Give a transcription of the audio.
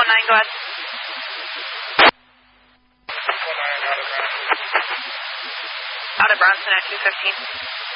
619, go ahead. 619 out of Bronson. Out of Bronson at 215.